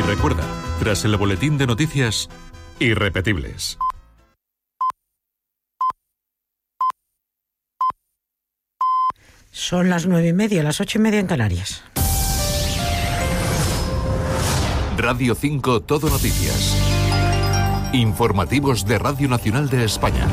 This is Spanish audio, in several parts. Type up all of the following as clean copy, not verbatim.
recuerda, tras el boletín de noticias, irrepetibles. Son las 9:30, las 8:30 en Canarias. Radio 5 Todo Noticias. Informativos de Radio Nacional de España.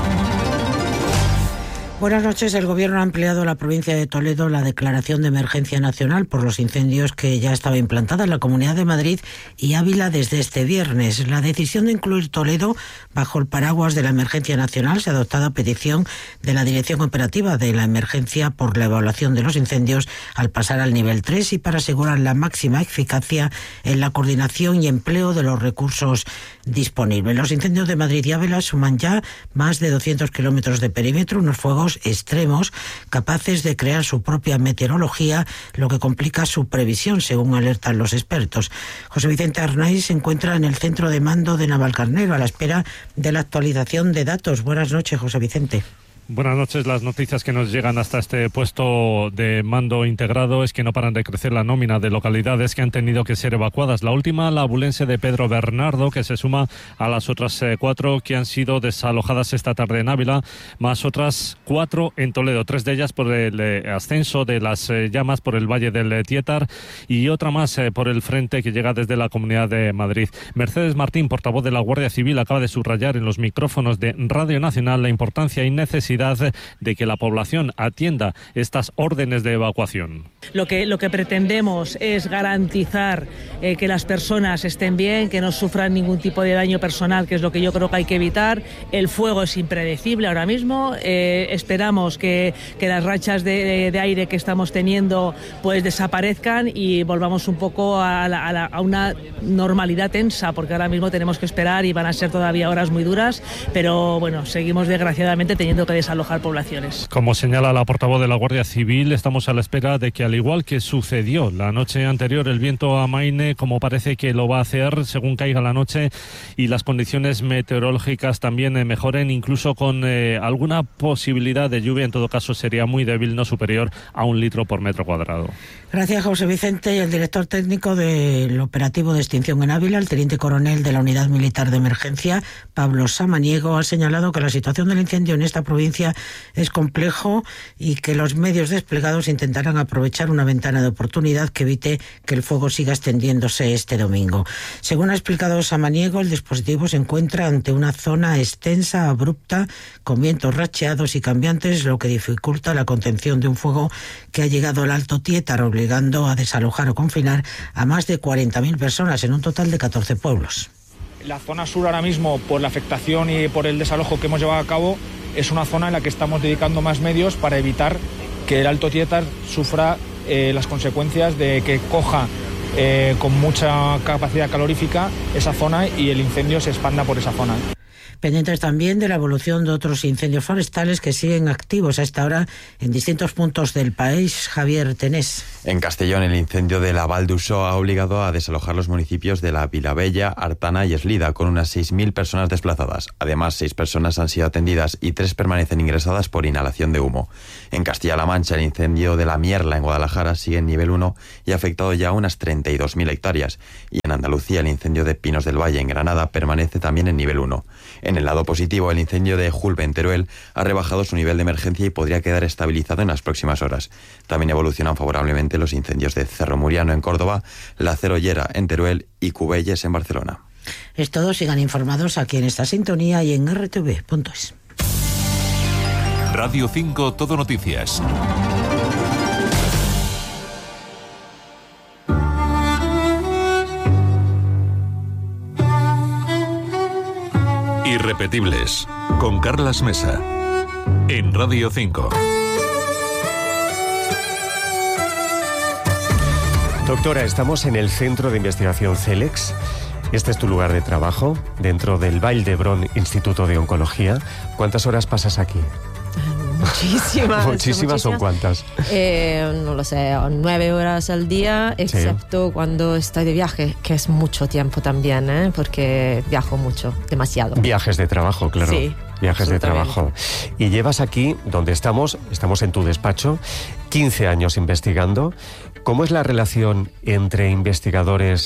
Buenas noches. El Gobierno ha ampliado a la provincia de Toledo la declaración de emergencia nacional por los incendios que ya estaba implantada en la Comunidad de Madrid y Ávila desde este viernes. La decisión de incluir Toledo bajo el paraguas de la emergencia nacional se ha adoptado a petición de la Dirección Operativa de la Emergencia por la evaluación de los incendios al pasar al nivel 3 y para asegurar la máxima eficacia en la coordinación y empleo de los recursos disponibles. Los incendios de Madrid y Ávila suman ya más de 200 kilómetros de perímetro, unos fuegos extremos capaces de crear su propia meteorología, lo que complica su previsión, según alertan los expertos. José Vicente Arnaiz se encuentra en el centro de mando de Navalcarnero a la espera de la actualización de datos. Buenas noches, José Vicente. Buenas noches. Las noticias que nos llegan hasta este puesto de mando integrado es que no paran de crecer la nómina de localidades que han tenido que ser evacuadas. La última, la abulense de Pedro Bernardo, que se suma a las otras 4 que han sido desalojadas esta tarde en Ávila, más otras 4 en Toledo, 3 de ellas por el ascenso de las llamas por el Valle del Tietar y otra más por el frente que llega desde la Comunidad de Madrid. Mercedes Martín, portavoz de la Guardia Civil, acaba de subrayar en los micrófonos de Radio Nacional la importancia y necesidad de que la población atienda estas órdenes de evacuación. Lo que pretendemos es garantizar que las personas estén bien, que no sufran ningún tipo de daño personal, que es lo que yo creo que hay que evitar. El fuego es impredecible ahora mismo. Esperamos que las rachas de aire que estamos teniendo pues desaparezcan y volvamos un poco a una normalidad tensa, porque ahora mismo tenemos que esperar y van a ser todavía horas muy duras, pero bueno, seguimos desgraciadamente teniendo que desalojar poblaciones. Como señala la portavoz de la Guardia Civil, estamos a la espera de que, al igual que sucedió la noche anterior, el viento amaine, como parece que lo va a hacer según caiga la noche, y las condiciones meteorológicas también mejoren, incluso con alguna posibilidad de lluvia. En todo caso sería muy débil, no superior a 1 litro por metro cuadrado. Gracias, José Vicente. Y el director técnico del operativo de extinción en Ávila, el teniente coronel de la Unidad Militar de Emergencia, Pablo Samaniego, ha señalado que la situación del incendio en esta provincia es complejo y que los medios desplegados intentarán aprovechar una ventana de oportunidad que evite que el fuego siga extendiéndose este domingo. Según ha explicado Samaniego, el dispositivo se encuentra ante una zona extensa, abrupta, con vientos racheados y cambiantes, lo que dificulta la contención de un fuego que ha llegado al Alto Tietar, obligando a desalojar o confinar a más de 40.000 personas en un total de 14 pueblos. La zona sur ahora mismo, por la afectación y por el desalojo que hemos llevado a cabo, es una zona en la que estamos dedicando más medios para evitar que el Alto Tietar sufra las consecuencias de que coja con mucha capacidad calorífica esa zona y el incendio se expanda por esa zona. Pendientes también de la evolución de otros incendios forestales que siguen activos a esta hora en distintos puntos del país. Javier Tenés. En Castellón, el incendio de la Val d'Uixó ha obligado a desalojar los municipios de la Vilavella, Artana y Eslida, con unas 6.000 personas desplazadas. Además, 6 personas han sido atendidas y 3 permanecen ingresadas por inhalación de humo. En Castilla-La Mancha, el incendio de la Mierla en Guadalajara sigue en nivel 1 y ha afectado ya unas 32.000 hectáreas. Y en Andalucía, el incendio de Pinos del Valle en Granada permanece también en nivel 1. En el lado positivo, el incendio de Julbe en Teruel ha rebajado su nivel de emergencia y podría quedar estabilizado en las próximas horas. También evolucionan favorablemente los incendios de Cerro Muriano en Córdoba, La Cerollera en Teruel y Cubelles en Barcelona. Es todo. Sigan informados aquí en esta sintonía y en rtv.es. Radio 5 Todo Noticias. Irrepetibles, con Carlas Mesa, en Radio 5. Doctora, estamos en el Centro de Investigación CELEX. Este es tu lugar de trabajo, dentro del Vall d'Hebron Instituto de Oncología. ¿Cuántas horas pasas aquí? Muchísimas. ¿Muchísimas son cuántas? No lo sé, 9 horas al día, excepto sí, cuando estoy de viaje, que es mucho tiempo también, porque viajo mucho, demasiado. Viajes de trabajo, claro. Sí. Viajes de trabajo. Y llevas aquí, donde estamos en tu despacho, 15 años investigando. ¿Cómo es la relación entre investigadores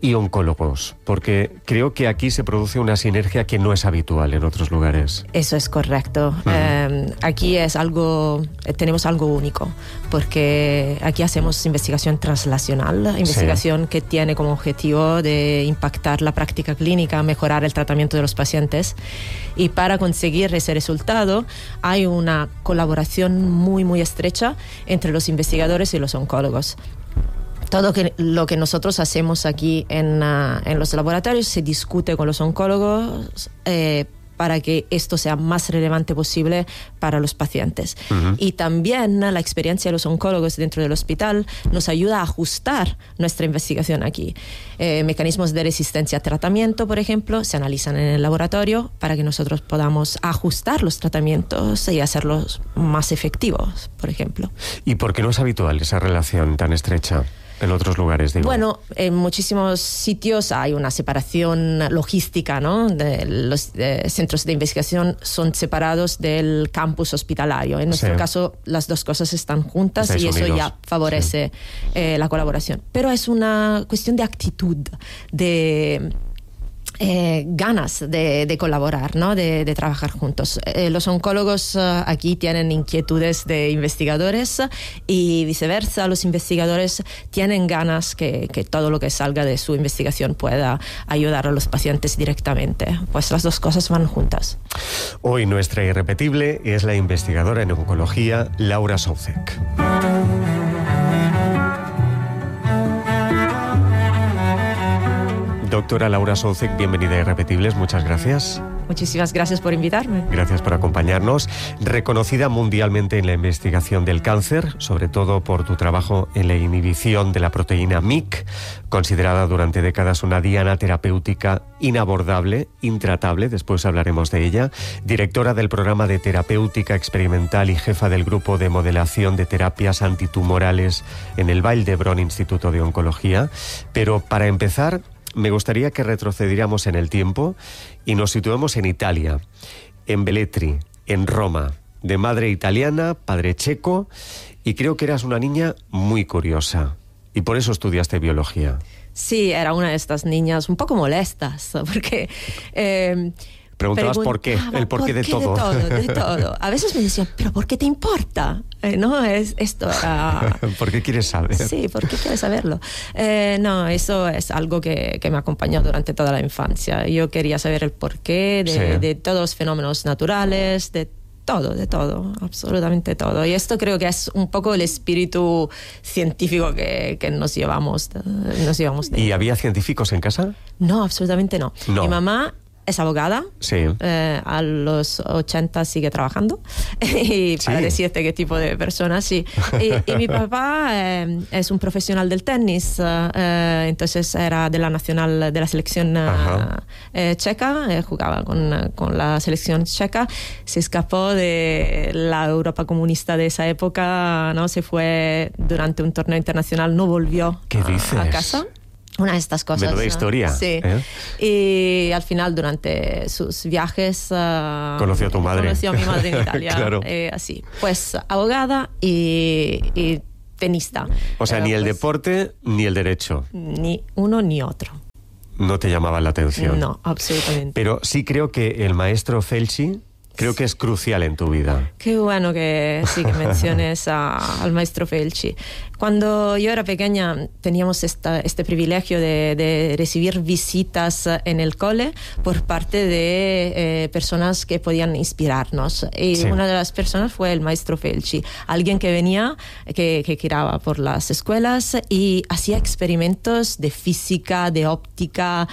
y oncólogos? Porque creo que aquí se produce una sinergia que no es habitual en otros lugares. Eso es correcto. Aquí tenemos algo único, porque aquí hacemos investigación translacional, investigación que tiene como objetivo de impactar la práctica clínica, mejorar el tratamiento de los pacientes. Y para conseguir ese resultado hay una colaboración muy, muy estrecha entre los investigadores y los oncólogos. Todo lo que nosotros hacemos aquí en los laboratorios se discute con los oncólogos para que esto sea más relevante posible para los pacientes. Y también la experiencia de los oncólogos dentro del hospital nos ayuda a ajustar nuestra investigación aquí. Mecanismos de resistencia a tratamiento, por ejemplo, se analizan en el laboratorio para que nosotros podamos ajustar los tratamientos y hacerlos más efectivos, por ejemplo. ¿Y por qué no es habitual esa relación tan estrecha en otros lugares, digo? Bueno, en muchísimos sitios hay una separación logística, ¿no? Los centros de investigación son separados del campus hospitalario. En nuestro caso, las dos cosas están juntas y eso ya favorece la colaboración. Pero es una cuestión de actitud, de ganas de colaborar, ¿no? De trabajar juntos. Los oncólogos aquí tienen inquietudes de investigadores y viceversa, los investigadores tienen ganas que todo lo que salga de su investigación pueda ayudar a los pacientes directamente. Pues las dos cosas van juntas. Hoy nuestra irrepetible es la investigadora en oncología Laura Soucek. Doctora Laura Soucek, bienvenida a Irrepetibles, muchas gracias. Muchísimas gracias por invitarme. Gracias por acompañarnos. Reconocida mundialmente en la investigación del cáncer, sobre todo por tu trabajo en la inhibición de la proteína MYC, considerada durante décadas una diana terapéutica inabordable, intratable, después hablaremos de ella, directora del programa de terapéutica experimental y jefa del grupo de modelación de terapias antitumorales en el Vall d'Hebron Instituto de Oncología. Pero para empezar, me gustaría que retrocediéramos en el tiempo y nos situemos en Italia, en Velletri, en Roma, de madre italiana, padre checo, y creo que eras una niña muy curiosa, y por eso estudiaste biología. Sí, era una de estas niñas un poco molestas, porque preguntabas por qué, el porqué de todo. De todo. A veces me decían, ¿pero por qué te importa? No, esto era... ¿Por qué quieres saber? Sí, ¿por qué quieres saberlo? No, eso es algo que me acompañó durante toda la infancia. Yo quería saber el porqué de todos los fenómenos naturales, de todo, absolutamente todo. Y esto creo que es un poco el espíritu científico que nos llevamos. ¿Y había científicos en casa? No, absolutamente no. Mi mamá es abogada, a los 80 sigue trabajando y para decirte qué tipo de persona, sí. Y mi papá es un profesional del tenis, entonces era de la selección checa, jugaba con la selección checa, se escapó de la Europa comunista de esa época, ¿no? Se fue durante un torneo internacional, no volvió a casa. Una de estas cosas. Menuda historia. Sí. Y al final, durante sus viajes... conoció a tu madre. Conoció a mi madre en Italia. Claro. Así. Pues abogada y tenista. O sea, ni el deporte ni el derecho. Ni uno ni otro. No te llamaba la atención. No, absolutamente. Pero sí creo que el maestro Felci... creo que es crucial en tu vida. Qué bueno que sí que menciones al maestro Felci. Cuando yo era pequeña teníamos este privilegio de recibir visitas en el cole por parte de personas que podían inspirarnos. Y una de las personas fue el maestro Felci, alguien que venía, que giraba por las escuelas y hacía experimentos de física, de óptica,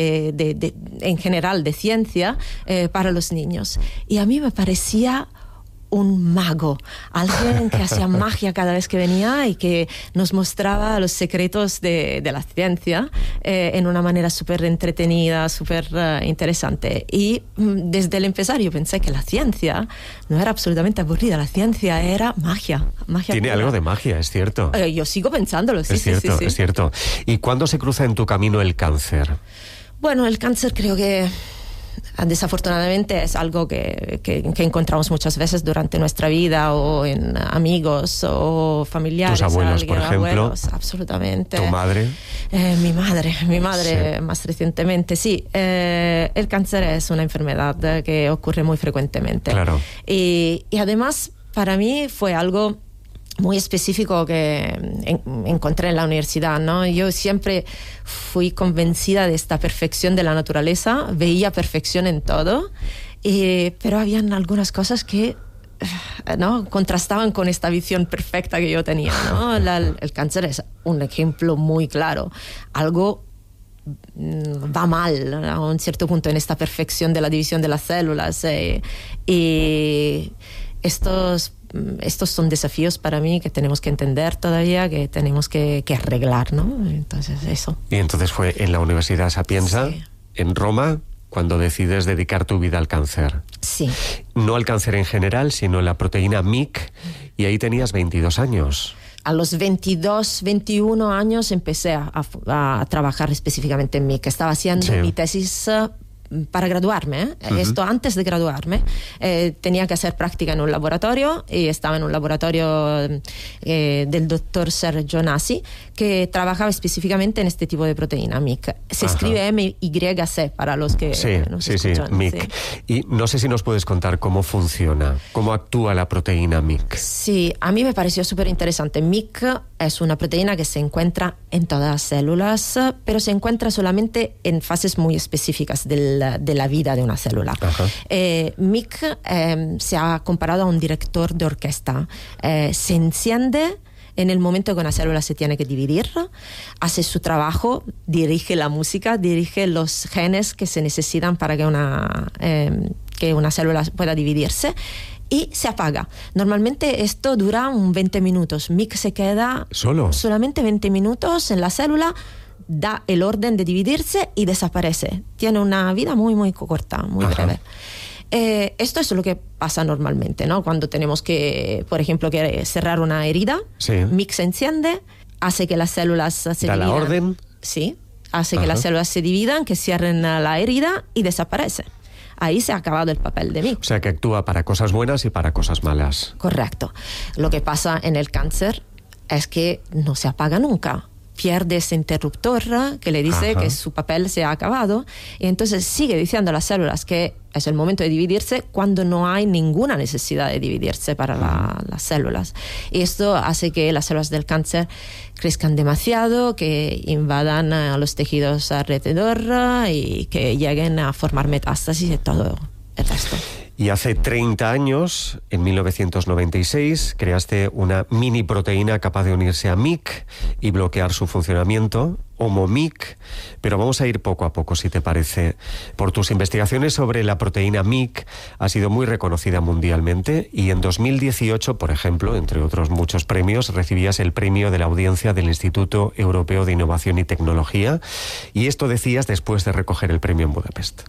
en general de ciencia para los niños. Y a mí me parecía un mago, alguien que hacía magia cada vez que venía y que nos mostraba los secretos de la ciencia en una manera súper entretenida, súper interesante. Y desde el empezar yo pensé que la ciencia no era absolutamente aburrida, la ciencia era magia. Tiene pura. algo de magia, es cierto. Yo sigo pensándolo, sí. Es cierto. ¿Y cuándo se cruza en tu camino el cáncer? Bueno, el cáncer creo que desafortunadamente es algo que encontramos muchas veces durante nuestra vida, o en amigos o familiares. ¿Tus abuelos, por ejemplo? Abuelos, absolutamente. ¿Tu madre? Mi madre Sí. más recientemente, sí. El cáncer es una enfermedad que ocurre muy frecuentemente. Claro. Y además, para mí fue algo muy específico que encontré en la universidad, ¿no? Yo siempre fui convencida de esta perfección de la naturaleza, veía perfección en todo, pero habían algunas cosas que, ¿no?, contrastaban con esta visión perfecta que yo tenía, ¿no? El cáncer es un ejemplo muy claro. Algo va mal a un cierto punto en esta perfección de la división de las células, y estos son desafíos para mí que tenemos que entender todavía, que tenemos que arreglar, ¿no? Entonces, eso. Y entonces fue en la Universidad Sapienza, Sí. en Roma, cuando decides dedicar tu vida al cáncer. Sí. No al cáncer en general, sino la proteína MYC, y ahí tenías 22 años. A los 22, 21 años empecé a trabajar específicamente en MYC. Estaba haciendo mi tesis para graduarme, esto antes de graduarme. Tenía que hacer práctica en un laboratorio, y estaba en un laboratorio del doctor Sergio Nasi, que trabajaba específicamente en este tipo de proteína, MYC. Se escribe M-Y-C para los que nos escuchan. MYC. Sí. Y no sé si nos puedes contar cómo funciona, cómo actúa la proteína MYC. Sí, a mí me pareció súper interesante. MYC es una proteína que se encuentra en todas las células, pero se encuentra solamente en fases muy específicas de la vida de una célula. MYC se ha comparado a un director de orquesta. Se enciende en el momento que una célula se tiene que dividir, hace su trabajo, dirige la música, dirige los genes que se necesitan para que una célula pueda dividirse, y se apaga. Normalmente esto dura 20 minutos. MYC se queda solamente 20 minutos en la célula, da el orden de dividirse y desaparece. Tiene una vida muy, muy corta, muy breve. Esto es lo que pasa normalmente, ¿no? Cuando tenemos que, por ejemplo, cerrar una herida, MYC se enciende, hace que las células se dividan. ¿Da la orden? Sí, hace que las células se dividan, que cierren la herida y desaparece. Ahí se ha acabado el papel de MYC. O sea, que actúa para cosas buenas y para cosas malas. Correcto. Lo que pasa en el cáncer es que no se apaga nunca. Pierde ese interruptor que le dice que su papel se ha acabado, y entonces sigue diciendo a las células que es el momento de dividirse cuando no hay ninguna necesidad de dividirse para las células. Y esto hace que las células del cáncer crezcan demasiado, que invadan a los tejidos alrededor y que lleguen a formar metástasis y todo el resto. Y hace 30 años, en 1996, creaste una mini proteína capaz de unirse a MYC y bloquear su funcionamiento, HomoMYC, pero vamos a ir poco a poco, si te parece. Por tus investigaciones sobre la proteína MYC, ha sido muy reconocida mundialmente, y en 2018, por ejemplo, entre otros muchos premios, recibías el premio de la audiencia del Instituto Europeo de Innovación y Tecnología, y esto decías después de recoger el premio en Budapest.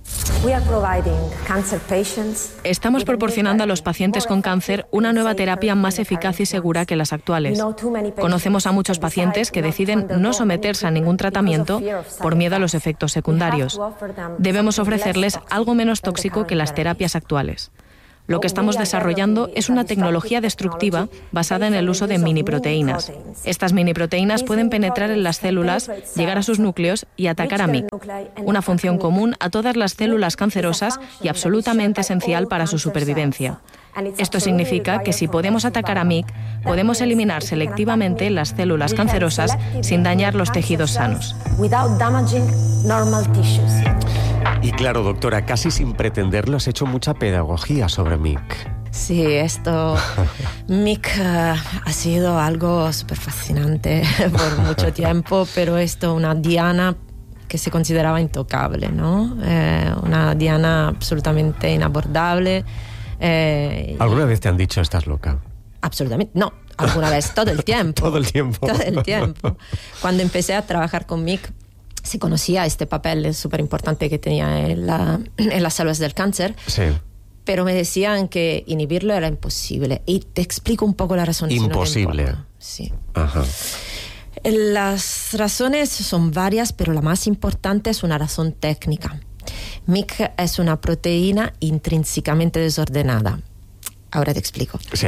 Estamos proporcionando a los pacientes con cáncer una nueva terapia más eficaz y segura que las actuales. Conocemos a muchos pacientes que deciden no someterse a ningún tratamiento por miedo a los efectos secundarios. Debemos ofrecerles algo menos tóxico que las terapias actuales. Lo que estamos desarrollando es una tecnología destructiva basada en el uso de miniproteínas. Estas miniproteínas pueden penetrar en las células, llegar a sus núcleos y atacar a MYC, una función común a todas las células cancerosas y absolutamente esencial para su supervivencia. Esto significa que si podemos atacar a MYC, podemos eliminar selectivamente las células cancerosas sin dañar los tejidos sanos. Y claro, doctora, casi sin pretenderlo has hecho mucha pedagogía sobre MYC. Sí, MYC ha sido algo súper fascinante por mucho tiempo, pero una diana que se consideraba intocable, ¿no? Una diana absolutamente inabordable. ¿Alguna vez te han dicho estás loca? Absolutamente, no. Alguna vez, todo el tiempo. Todo el tiempo. Todo el tiempo. Cuando empecé a trabajar con MYC, se conocía este papel súper importante que tenía en las células del cáncer. Sí. Pero me decían que inhibirlo era imposible. Y te explico un poco la razón. Imposible. Sí. Ajá. Las razones son varias, pero la más importante es una razón técnica. MIC es una proteína intrínsecamente desordenada. Ahora te explico. Sí.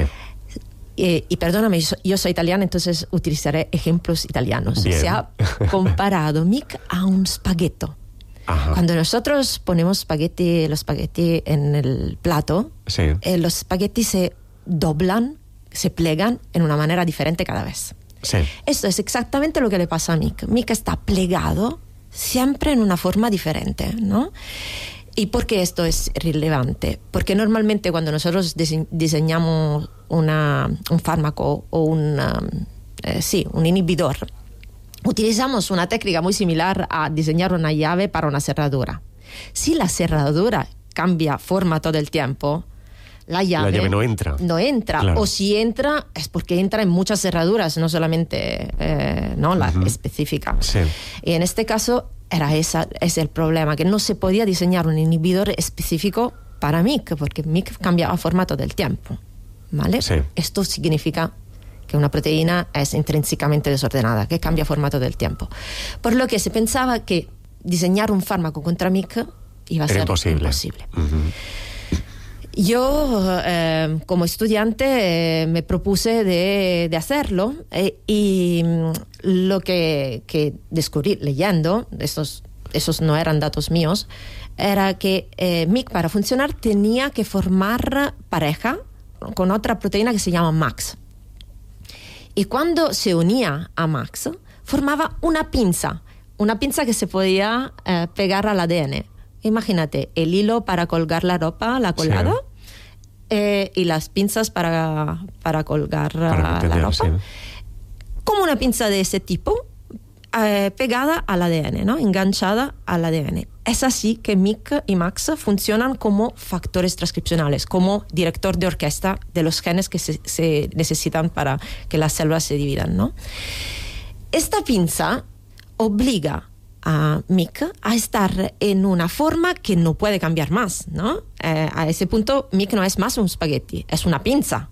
Y perdóname, yo soy italiana, entonces utilizaré ejemplos italianos. Bien. Se ha comparado MIC a un spaghetto. Ajá. Cuando nosotros ponemos los espagueti en el plato, Sí. Los espaguetis se doblan, se plegan en una manera diferente cada vez. Sí. Esto es exactamente lo que le pasa a MIC. MIC está plegado siempre en una forma diferente, ¿no? ¿Y por qué esto es relevante? Porque normalmente cuando nosotros diseñamos un fármaco o un inhibidor, utilizamos una técnica muy similar a diseñar una llave para una cerradura. Si la cerradura cambia forma todo el tiempo, la llave no entra. No entra. Claro. O si entra, es porque entra en muchas cerraduras, no solamente la específica. Sí. Y en este caso es el problema, que no se podía diseñar un inhibidor específico para MIC, porque MIC cambiaba forma todo el tiempo. ¿Vale? Sí. Esto significa que una proteína es intrínsecamente desordenada, que cambia forma todo el tiempo. Por lo que se pensaba que diseñar un fármaco contra MIC iba a ser imposible. Uh-huh. Yo, como estudiante, me propuse de hacerlo y lo que descubrí leyendo, esos no eran datos míos, era que MIC para funcionar tenía que formar pareja con otra proteína que se llama MAX. Y cuando se unía a MAX, formaba una pinza que se podía pegar al ADN. Imagínate, el hilo para colgar la ropa, la colada, sí. Y las pinzas para colgar la ropa. Sí. Como una pinza de ese tipo, pegada al ADN, ¿no? Enganchada al ADN. Es así que MIC y MAX funcionan como factores transcripcionales, como director de orquesta de los genes que se necesitan para que las células se dividan, ¿no? Esta pinza obliga a MIC a estar en una forma que no puede cambiar más, ¿no? A ese punto MIC no es más un espagueti, es una pinza.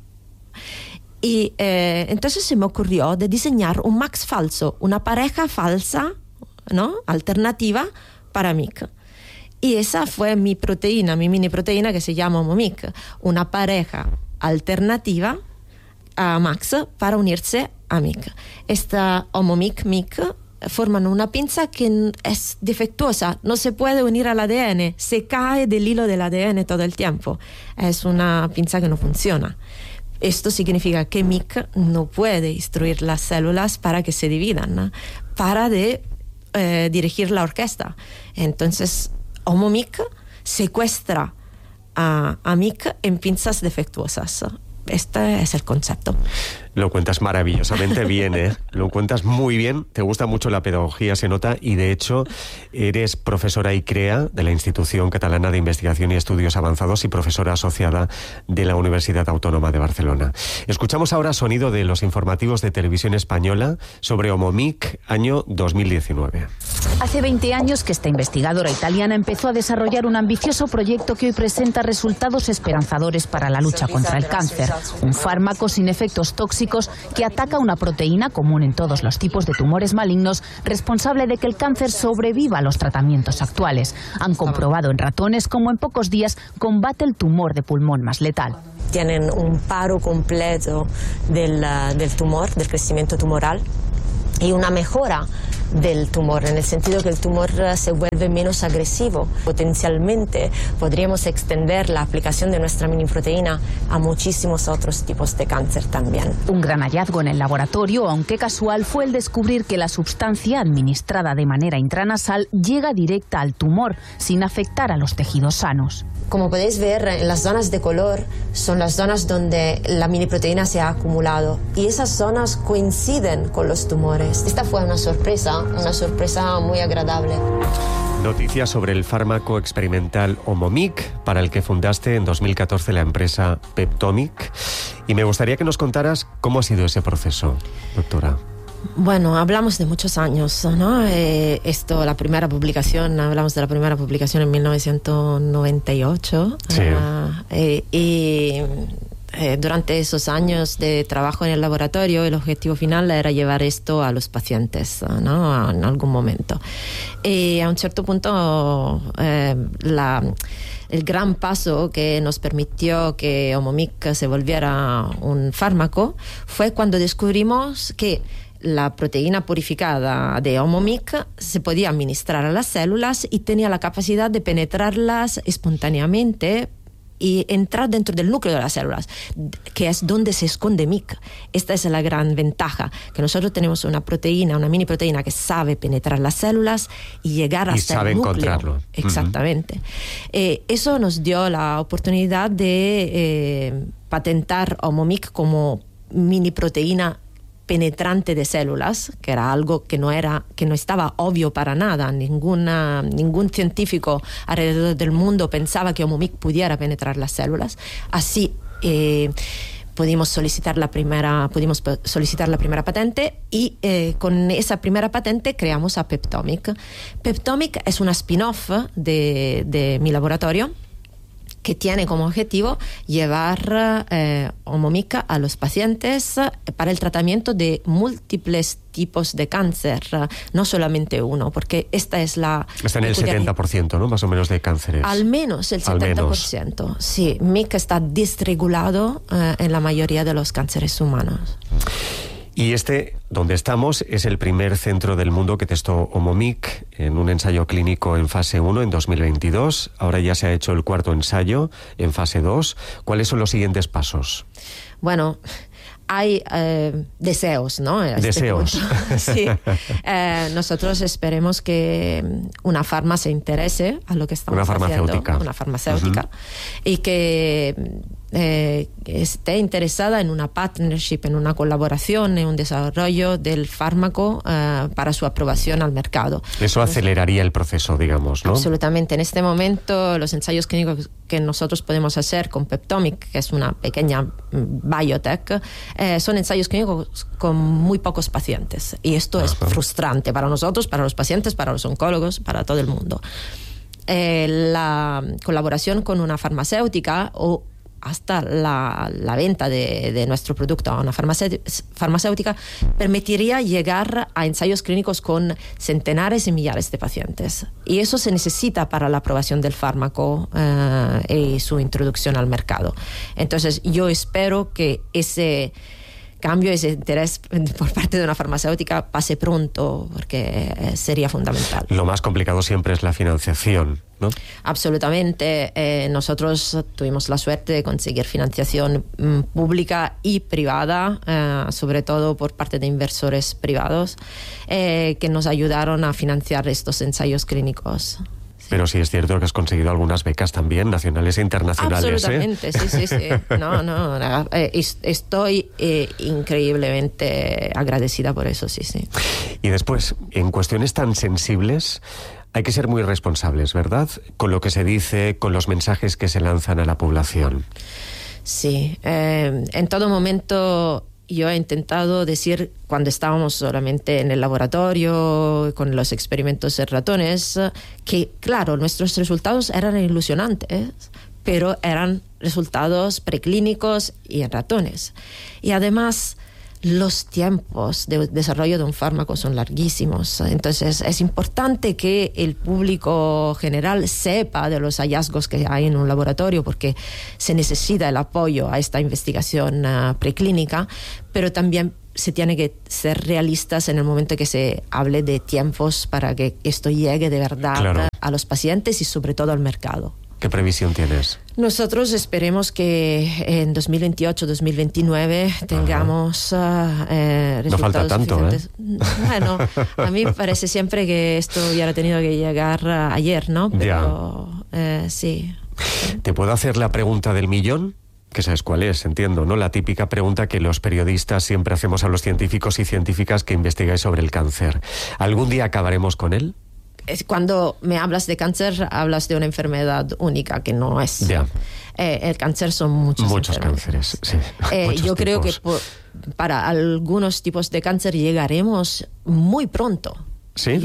Y entonces se me ocurrió de diseñar un MAX falso, una pareja falsa, ¿no? Alternativa para MIC. Y esa fue mi proteína, mi mini proteína que se llama HomoMIC, una pareja alternativa a MAX para unirse a MIC. Esta HomoMIC-MIC forman una pinza que es defectuosa, no se puede unir al ADN, se cae del hilo del ADN todo el tiempo. Es una pinza que no funciona. Esto significa que MIC no puede instruir las células para que se dividan, ¿no? Para dirigir la orquesta. Entonces, HomoMIC secuestra a MIC en pinzas defectuosas. Este es el concepto. Lo cuentas maravillosamente bien, ¿eh? Lo cuentas muy bien, te gusta mucho la pedagogía, se nota, y de hecho eres profesora ICREA de la Institución Catalana de Investigación y Estudios Avanzados y profesora asociada de la Universidad Autónoma de Barcelona. Escuchamos ahora sonido de los informativos de Televisión Española sobre HomoMIC, año 2019. Hace 20 años que esta investigadora italiana empezó a desarrollar un ambicioso proyecto que hoy presenta resultados esperanzadores para la lucha contra el cáncer. Un fármaco sin efectos tóxicos que ataca una proteína común en todos los tipos de tumores malignos, responsable de que el cáncer sobreviva a los tratamientos actuales. Han comprobado en ratones cómo en pocos días combate el tumor de pulmón más letal. Tienen un paro completo del tumor, del crecimiento tumoral, y una mejora del tumor, en el sentido que el tumor se vuelve menos agresivo. Potencialmente podríamos extender la aplicación de nuestra miniproteína a muchísimos otros tipos de cáncer también. Un gran hallazgo en el laboratorio, aunque casual, fue el descubrir que la sustancia administrada de manera intranasal llega directa al tumor, sin afectar a los tejidos sanos. Como podéis ver, en las zonas de color son las zonas donde la miniproteína se ha acumulado, y esas zonas coinciden con los tumores. Esta fue una sorpresa muy agradable. Noticias sobre el fármaco experimental HomoMIC, para el que fundaste en 2014 la empresa Peptomic. Y me gustaría que nos contaras cómo ha sido ese proceso, doctora. Bueno, hablamos de muchos años, ¿no? Hablamos de la primera publicación en 1998. Sí. Y durante esos años de trabajo en el laboratorio, el objetivo final era llevar esto a los pacientes, ¿no? En algún momento. Y a un cierto punto, el gran paso que nos permitió que Omomic se volviera un fármaco fue cuando descubrimos que la proteína purificada de Omomic se podía administrar a las células y tenía la capacidad de penetrarlas espontáneamente y entrar dentro del núcleo de las células, que es donde se esconde MIC. Esta es la gran ventaja, que nosotros tenemos una proteína, una mini proteína que sabe penetrar las células y llegar hasta el núcleo. Encontrarlo. Exactamente. Eso nos dio la oportunidad de patentar Omomic como mini proteína penetrante de células, que era algo que no estaba obvio para nada. Ningún científico alrededor del mundo pensaba que Omomic pudiera penetrar las células. Así pudimos solicitar la primera patente y con esa primera patente creamos a Peptomic. Peptomic es una spin-off de mi laboratorio, que tiene como objetivo llevar Omomic a los pacientes para el tratamiento de múltiples tipos de cáncer, no solamente uno, porque esta es la... Está en el 70%, ¿no? Más o menos de cánceres. Al menos el 70%. Sí, MIC está desregulado en la mayoría de los cánceres humanos. Y donde estamos, es el primer centro del mundo que testó Omomic en un ensayo clínico en fase 1 en 2022. Ahora ya se ha hecho el cuarto ensayo en fase 2. ¿Cuáles son los siguientes pasos? Bueno, hay deseos, ¿no? Deseos. Sí. Nosotros esperemos que una farma se interese a lo que estamos haciendo. Una farmacéutica. Y que esté interesada en una partnership, en una colaboración, en un desarrollo del fármaco para su aprobación al mercado. Eso aceleraría el proceso, digamos, ¿no? Absolutamente. En este momento, los ensayos clínicos que nosotros podemos hacer con Peptomic, que es una pequeña biotech, son ensayos clínicos con muy pocos pacientes. Y esto es frustrante para nosotros, para los pacientes, para los oncólogos, para todo el mundo. La colaboración con una farmacéutica o hasta la venta de nuestro producto a una farmacéutica permitiría llegar a ensayos clínicos con centenares y millares de pacientes. Y eso se necesita para la aprobación del fármaco y su introducción al mercado. Entonces, yo espero que ese cambio, ese interés por parte de una farmacéutica pase pronto, porque sería fundamental. Lo más complicado siempre es la financiación, ¿no? Absolutamente. Nosotros tuvimos la suerte de conseguir financiación pública y privada, sobre todo por parte de inversores privados, que nos ayudaron a financiar estos ensayos clínicos. Pero sí es cierto que has conseguido algunas becas también, nacionales e internacionales. Absolutamente, sí. No, estoy increíblemente agradecida por eso, sí. Y después, en cuestiones tan sensibles, hay que ser muy responsables, ¿verdad? Con lo que se dice, con los mensajes que se lanzan a la población. Sí, en todo momento yo he intentado decir, cuando estábamos solamente en el laboratorio con los experimentos en ratones, que claro, nuestros resultados eran ilusionantes, pero eran resultados preclínicos y en ratones. Y además, los tiempos de desarrollo de un fármaco son larguísimos. Entonces, es importante que el público general sepa de los hallazgos que hay en un laboratorio, porque se necesita el apoyo a esta investigación preclínica, pero también se tiene que ser realistas en el momento que se hable de tiempos para que esto llegue de verdad a los pacientes y sobre todo al mercado. ¿Qué previsión tienes? Nosotros esperemos que en 2028-2029 tengamos resultados. No falta tanto, suficientes. Bueno, a mí me parece siempre que esto hubiera tenido que llegar ayer, ¿no? Pero sí. ¿Te puedo hacer la pregunta del millón? Que sabes cuál es, entiendo, ¿no? La típica pregunta que los periodistas siempre hacemos a los científicos y científicas que investigáis sobre el cáncer. ¿Algún día acabaremos con él? Cuando me hablas de cáncer, hablas de una enfermedad única, que no es. El cáncer son muchos cánceres, sí. Yo creo que para algunos tipos de cáncer llegaremos muy pronto. ¿Sí? Yo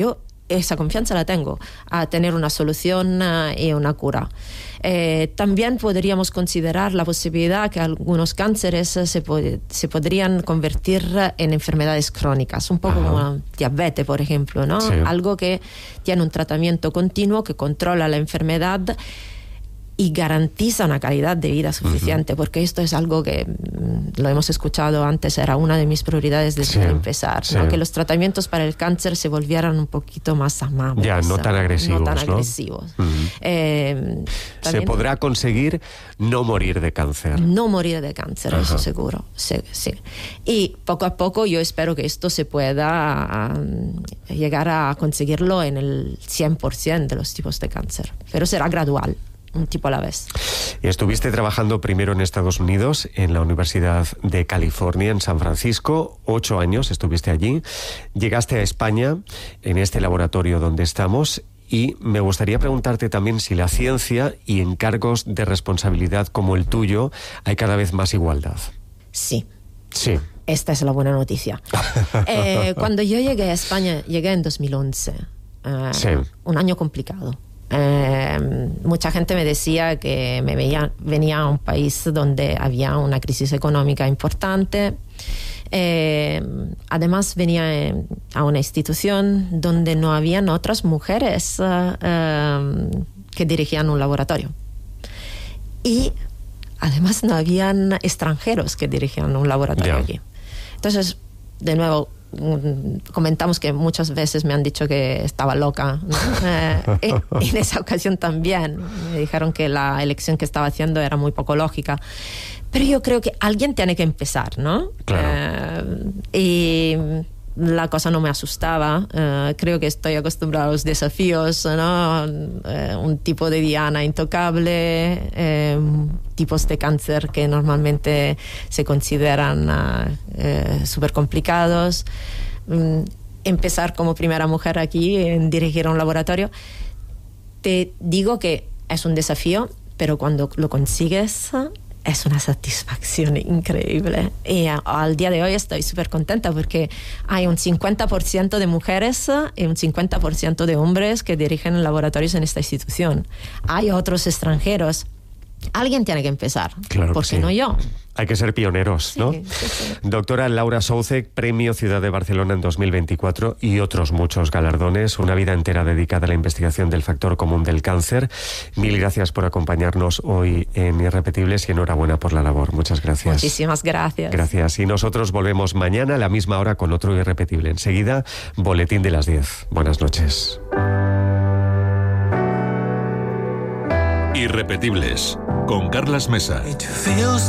esa confianza la tengo, a tener una solución y una cura. También podríamos considerar la posibilidad que algunos cánceres se podrían convertir en enfermedades crónicas, un poco como diabetes, por ejemplo, ¿no? Sí. Algo que tiene un tratamiento continuo, que controla la enfermedad y garantiza una calidad de vida suficiente, porque esto es algo que lo hemos escuchado antes, era una de mis prioridades desde empezar, ¿no? Que los tratamientos para el cáncer se volvieran un poquito más amables. Ya, no tan agresivos. No tan agresivos. Se podrá conseguir no morir de cáncer. No morir de cáncer, eso seguro. Sí. Y poco a poco yo espero que esto se pueda llegar a conseguirlo en el 100% de los tipos de cáncer, pero será gradual, un tipo a la vez. Estuviste trabajando primero en Estados Unidos, en la Universidad de California, en San Francisco, 8 años estuviste allí. Llegaste a España, en este laboratorio donde estamos, y me gustaría preguntarte también si la ciencia y en cargos de responsabilidad como el tuyo hay cada vez más igualdad. Sí. Sí. Esta es la buena noticia. Cuando yo llegué a España, llegué en 2011. Un año complicado. Mucha gente me decía que venía a un país donde había una crisis económica importante. Además venía a una institución donde no habían otras mujeres que dirigían un laboratorio. Y además no habían extranjeros que dirigían un laboratorio allí. Entonces, de nuevo, comentamos que muchas veces me han dicho que estaba loca, ¿no? En esa ocasión también me dijeron que la elección que estaba haciendo era muy poco lógica, pero yo creo que alguien tiene que empezar, ¿no? Claro. Y la cosa no me asustaba. Creo que estoy acostumbrada a los desafíos, ¿no? Un tipo de diana intocable, tipos de cáncer que normalmente se consideran súper complicados. Empezar como primera mujer aquí en dirigir un laboratorio, te digo que es un desafío, pero cuando lo consigues es una satisfacción increíble. Y al día de hoy estoy súper contenta porque hay un 50% de mujeres y un 50% de hombres que dirigen laboratorios en esta institución. Hay otros extranjeros. Alguien tiene que empezar. Claro, ¿por qué no yo? Hay que ser pioneros, ¿no? Sí. Doctora Laura Soucek, Premio Ciudad de Barcelona en 2024 y otros muchos galardones, una vida entera dedicada a la investigación del factor común del cáncer. Mil gracias por acompañarnos hoy en Irrepetibles y enhorabuena por la labor. Muchas gracias. Muchísimas gracias. Gracias. Y nosotros volvemos mañana a la misma hora con otro Irrepetible. Enseguida, Boletín de las 10. Buenas noches. Irrepetibles, con Carlas Mesa.